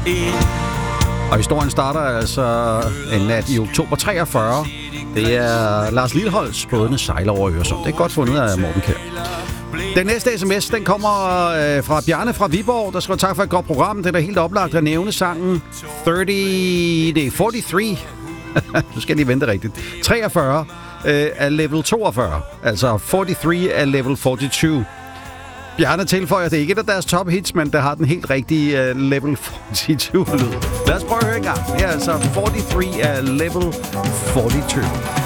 Og historien starter altså en nat i oktober 43. Det er Lars Lilholts bådene sejler over Øresund. Det er godt fundet af Morten Kjær. Den næste sms, den kommer fra Bjarne fra Viborg, der skriver tak for et godt program. Det er da helt oplagt at nævne sangen 43. Nu skal de vente rigtigt. 43 af level 42. Altså 43 af level 42. Bjarne tilføjer, det er ikke et af deres top hits, men der har den helt rigtige level 42 lyd. Lad os prøve at høre en gang. Det er altså 43 af level 42.